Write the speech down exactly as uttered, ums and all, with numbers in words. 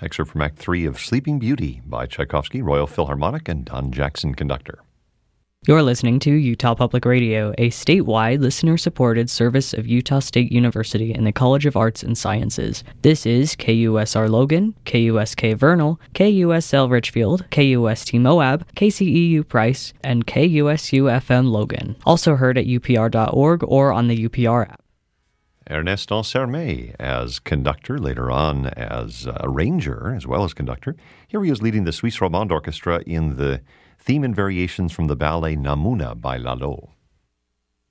Excerpt from Act three of Sleeping Beauty by Tchaikovsky, Royal Philharmonic, and Don Jackson conductor. You're listening to Utah Public Radio, a statewide, listener-supported service of Utah State University and the College of Arts and Sciences. This is K U S R Logan, K U S K Vernal, K U S L Richfield, K U S T Moab, K C E U Price, and K U S U F M Logan. Also heard at U P R dot org or on the U P R app. Ernest Ansermet as conductor, later on as arranger as well as conductor. Here he is leading the Suisse Romande Orchestra in the theme and variations from the ballet Namuna by Lalo.